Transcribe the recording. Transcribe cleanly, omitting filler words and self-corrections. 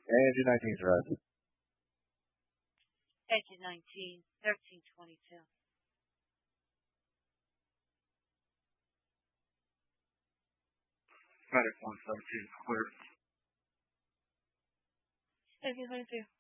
Engine 19's right. Engine 19, 1322. Medic 117, clear. Engine 22.